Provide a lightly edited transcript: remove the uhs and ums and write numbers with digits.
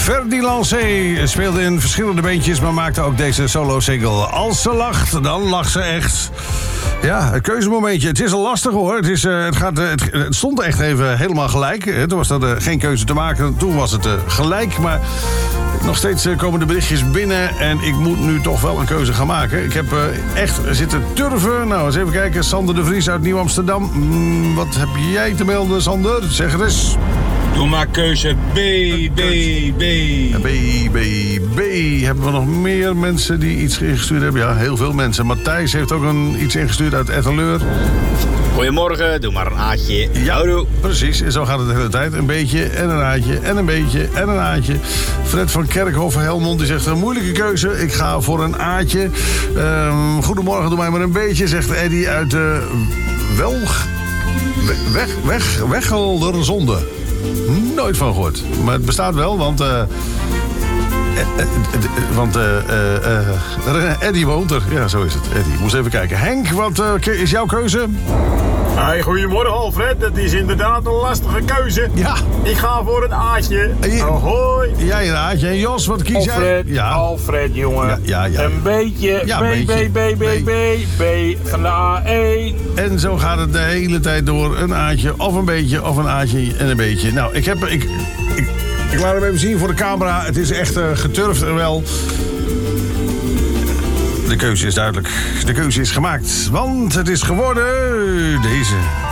Ferdy Lancé speelde in verschillende bandjes, maar maakte ook deze solo-single. Als ze lacht, dan lacht ze echt. Ja, het keuzemomentje. Het is al lastig hoor. Het stond echt even helemaal gelijk. Toen was er geen keuze te maken. Toen was het gelijk, maar nog steeds komen de berichtjes binnen. En ik moet nu toch wel een keuze gaan maken. Ik heb echt zitten turven. Nou, eens even kijken. Sander de Vries uit Nieuw-Amsterdam. Wat heb jij te melden, Sander? Zeg het eens. Doe maar keuze B. B. Hebben we nog meer mensen die iets ingestuurd hebben? Ja, heel veel mensen. Matthijs heeft ook iets ingestuurd uit Etteleur. Goedemorgen, doe maar een Aatje. Ja, precies. En zo gaat het de hele tijd. Een beetje en een Aatje en een beetje en een Aatje. Fred van Kerkhoff Helmond die zegt een moeilijke keuze. Ik ga voor een Aatje. Goedemorgen, doe mij maar een beetje, zegt Eddy uit Weggelderzonde. Nooit van gehoord. Maar het bestaat wel, want Eddy woont er. Ja, zo is het. Eddy, moest even kijken. Henk, wat is jouw keuze? Hey, goedemorgen Alfred. Het is inderdaad een lastige keuze. Ja. Ik ga voor een Aatje. Ahoy. Jij een Aatje. En Jos, wat kies jij? Ja. Alfred, jongen. Ja. Een beetje. Ja, B van de A1. En zo gaat het de hele tijd door. Een Aatje of een beetje of een Aatje en een beetje. Nou, ik laat hem even zien voor de camera. Het is echt geturfd en wel. De keuze is duidelijk. De keuze is gemaakt. Want het is geworden deze.